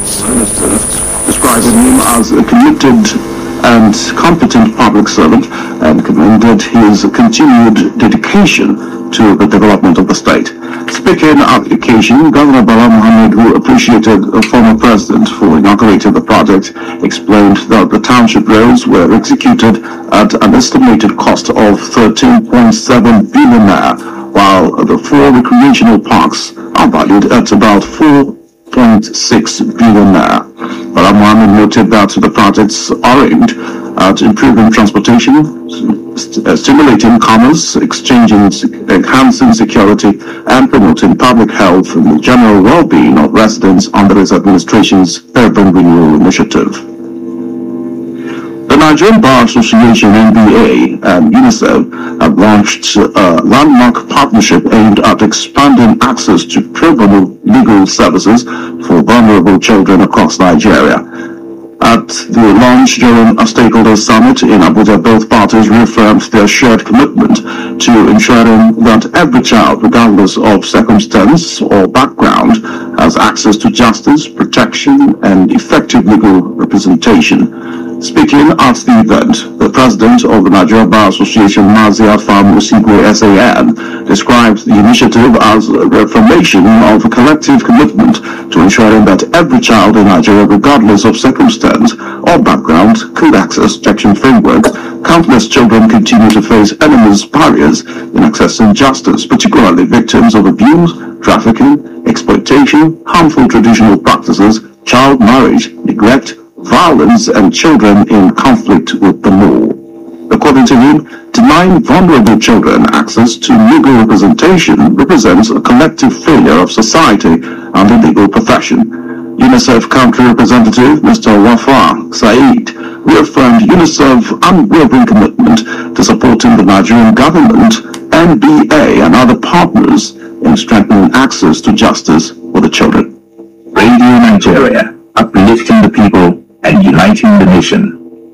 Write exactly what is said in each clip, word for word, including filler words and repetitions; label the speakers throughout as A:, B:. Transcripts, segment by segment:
A: describing him as a committed and competent public servant and commended his continued dedication to the development of the state. Speaking at the occasion, Governor Bala Mohammed, who appreciated the former president for inaugurating the project, explained that the township roads were executed at an estimated cost of thirteen point seven billion naira, while the four recreational parks are valued at about four point six billion naira. Bala Mohammed noted that the projects are aimed at improving transportation, st uh, stimulating commerce, exchanging, enhancing security, and promoting public health and the general well-being of residents under his administration's urban renewal initiative. The Nigerian Bar Association N B A and UNICEF have launched a landmark partnership aimed at expanding access to pro bono legal services for vulnerable children across Nigeria. At the launch during a stakeholders summit in Abuja, both parties reaffirmed their shared commitment to ensuring that every child, regardless of circumstance or background, has access to justice, protection, and effective legal representation. Speaking at the event, the president of the Nigerian Bar Association, Mazi Afam Osigwe S A N, described the initiative as a reaffirmation of a collective commitment to ensuring that every child in Nigeria, regardless of circumstance or background, could access protection framework. Countless children continue to face enormous barriers in accessing justice, particularly victims of abuse, trafficking, exploitation, harmful traditional practices, child marriage, neglect, violence, and children in conflict with the law. According to him, denying vulnerable children access to legal representation represents a collective failure of society and the legal profession. UNICEF country representative Mister Wafa Said reaffirmed UNICEF's unwavering commitment to supporting the Nigerian government, N B A, and other partners in strengthening access to justice for the children.
B: Radio Nigeria, uplifting the people and uniting the nation.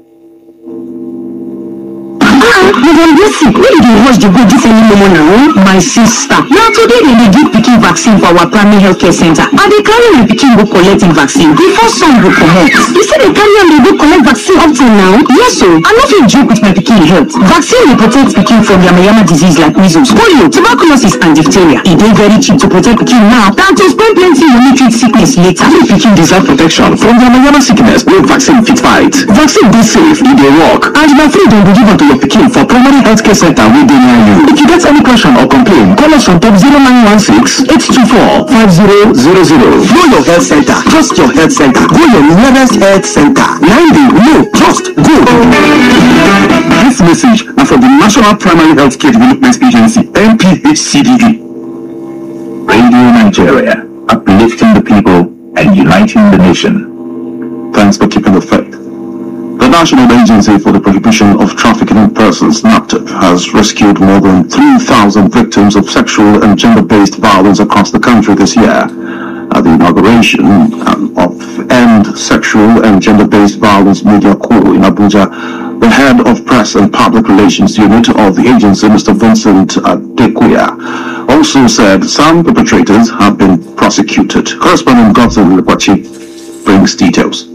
C: Madam Bessie, where did you watch the good this anymore now? My sister. Now today they dey give pikin vaccine for our primary healthcare center. And they carry the pikin go collecting vaccine before some go collect. You say they carry am they go collect vaccine up till now? Yes, so I no fit joke with my pikin health. Vaccine dey protect pikin from yamayama disease like measles, polio, tuberculosis, and diphtheria. E dey very cheap to protect pikin now than to spend plenty money treat sickness later.
B: Make pikin deserve protection from yamayama sickness wey vaccine fit fight. Vaccine dey safe, e dey work, and na free dem go give am to your pikin for primary healthcare center wey dey near you. If you get any question or complaint, call us on top zero nine one six, eight two four, five zero zero zero. Know your health center, trust your health center, go your nearest health center. Nine day, no, trust, go. This message is from the National Primary Healthcare Development Agency, N P H C D E. Radio Nigeria, uplifting the people and uniting the nation.
A: Thanks for keeping the faith. The National Agency for the Prohibition of Trafficking in Persons, NAPTIP, has rescued more than three thousand victims of sexual and gender-based violence across the country this year. At the inauguration um, of End Sexual and Gender-Based Violence Media Corps in Abuja, the head of Press and Public Relations Unit of the agency, Mister Vincent Adekuya, also said some perpetrators have been prosecuted. Correspondent Godson Lekwachi brings details.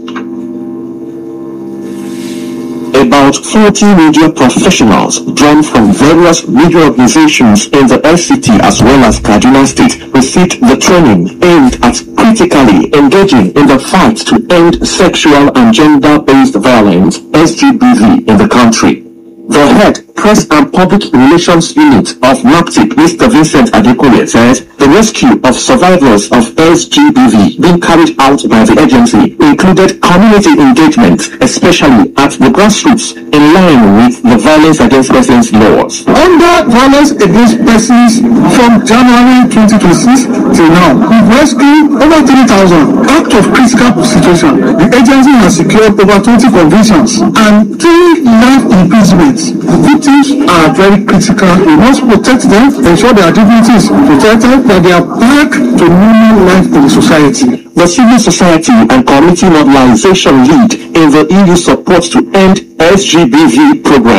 D: About forty media professionals drawn from various media organizations in the F C T as well as Kaduna State received the training aimed at critically engaging in the fight to end sexual and gender-based violence, S G B V, in the country. The head Press and Public Relations Unit of NAPTIP, Mister Vincent Adekoye, says the rescue of survivors of S G B V being carried out by the agency included community engagement, especially at the grassroots, in line with the Violence Against Persons laws.
E: Under Violence Against Persons, from January twenty twenty-six till now, we've rescued over three thousand. Out of critical situation, the agency has secured over twenty convictions and three life imprisonments. The victims are very critical. We must protect them, ensure their dignity is protected, that they are back to normal life in the society.
D: The Civil Society and Community Mobilization Lead in the E U support to end S G B V program,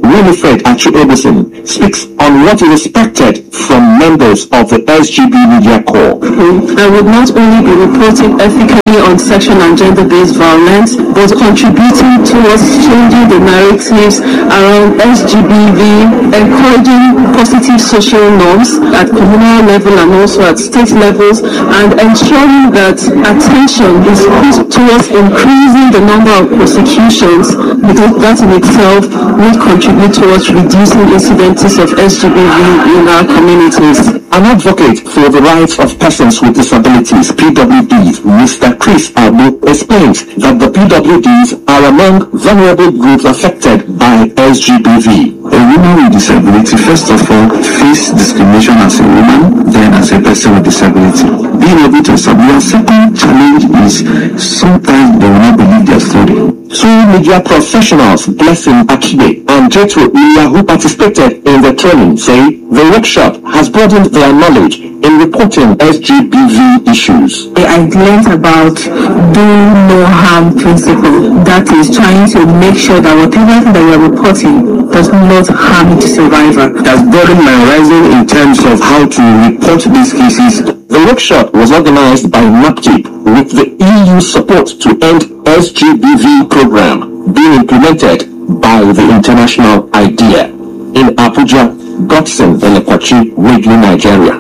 D: Winifred Achu-Obeson, speaks on what is expected from members of the S G B Media Corps.
F: I would not only be reporting ethically on sexual and gender-based violence, but contributing towards changing the narratives around S G B V, encouraging positive social norms at communal level and also at state levels, and ensuring that attention is put towards increasing the number of prosecutions, because that in itself will contribute towards reducing incidences of S G B V in our communities.
D: An advocate for the rights of persons with disabilities, P W Ds, Mister Chris Abu, explains that the P W Ds are among vulnerable groups affected by S G B V.
A: A woman with disability, first of all, face discrimination as a woman, then as a person with disability. Being able to submit. A second challenge is sometimes they will not believe their story.
D: Two media professionals, Blessing Akibe and Jetro Iya, who participated in the training, say the workshop has broadened their knowledge in reporting S G B V issues.
F: I learned about do no harm principle. That is trying to make sure that whatever that we are reporting does not harm the survivor.
A: It has broadened my horizon in terms of how to report these cases.
D: The workshop was organized by NAPTIP with the E U support to end S G B V program being implemented by the International IDEA. In Abuja, Godson Elekwachi, Radio Nigeria.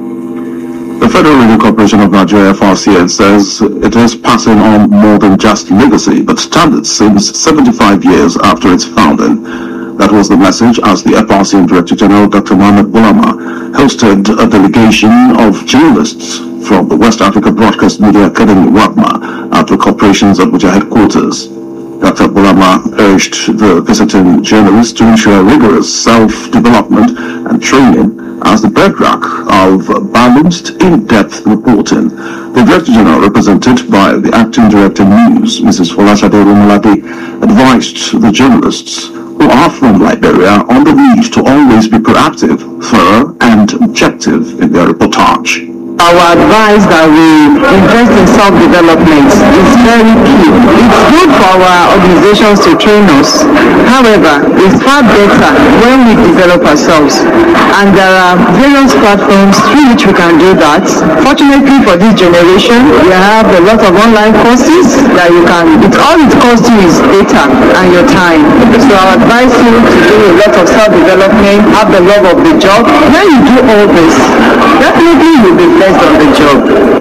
A: The Federal Radio Corporation of Nigeria, F R C N, says it is passing on more than just legacy, but standards since seventy-five years after its founding. That was the message as the F R C N Director General, Doctor Mohamed Bulama, hosted a delegation of journalists from the West Africa Broadcast Media Academy, WABMA, at the corporation's Abuja headquarters. Doctor Bulama urged the visiting journalists to ensure rigorous self-development and training as the bedrock of balanced, in-depth reporting. The Director General, represented by the Acting Director News, Missus Folashade Rumulade, advised the journalists who are from Liberia on the need to always be proactive, thorough, and objective in their reportage.
C: Our advice that we invest in self-development is very key. It's good for our organizations to train us. However, it's far better when we develop ourselves. And there are various platforms through which we can do that. Fortunately for this generation, we have a lot of online courses that you can, it, all it costs you is data and your time. So I advise you to do a lot of self-development, have the love of the job. When you do all this, definitely you'll be blessed on the job.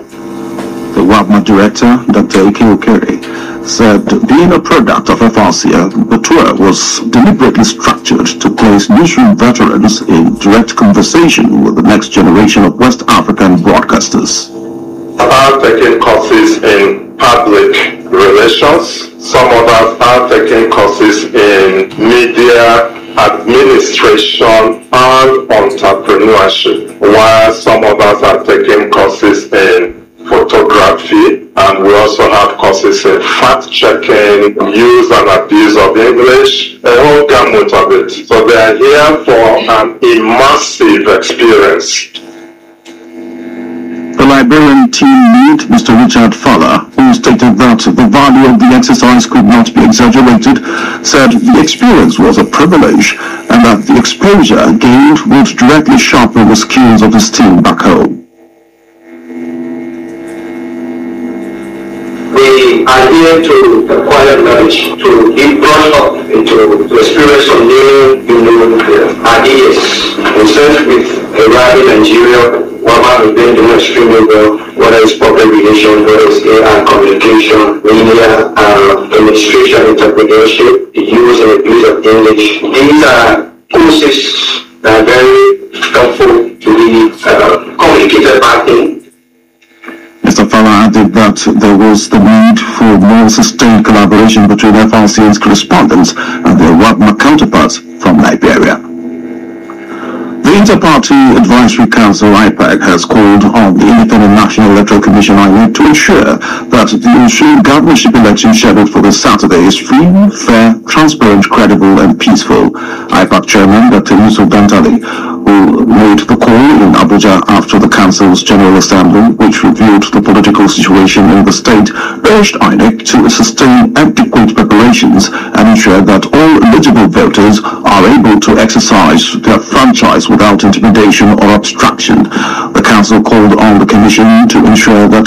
A: The WABMA director, Doctor Ike Okere, said being a product of F R C N, the tour was deliberately structured to place newsroom veterans in direct conversation with the next generation of West African broadcasters.
G: Are taking courses in public relations. Some others are taking courses in media administration and entrepreneurship, while some others are taking courses in photography, and we also have courses in fact-checking, use and abuse of English, a whole gamut of it. So they are here for an immersive experience.
A: The Liberian team lead, Mister Richard Fowler, who stated that the value of the exercise could not be exaggerated, said the experience was a privilege and that the exposure gained would directly sharpen the skills of his team back home.
H: We are here to acquire knowledge, to be brought up into the experience of new, new ideas. We serve with a rally in Nigeria. WABMA has been doing extremely well, whether it's public relations, whether it's A I communication, media, uh, administration, entrepreneurship, the use and abuse of English. These are courses that are very helpful to be uh, communicated back in.
A: Mister Fowler added that there was the need for more sustained collaboration between F R C N's correspondents and their WABMA counterparts from Liberia. The Inter-Party Advisory Council, I P A C, has called on the Independent National Electoral Commission, I N E C, to ensure that the ensuing governorship election scheduled for this Saturday is free, fair, transparent, credible, and peaceful. I P A C Chairman Doctor Yusuf Dantali, who made the call in Abuja after the Council's General Assembly, which reviewed the political situation in the state, urged I N E C to sustain adequate preparations and ensure that all eligible voters are able to exercise their franchise without intimidation or obstruction. The Council called on the Commission to ensure that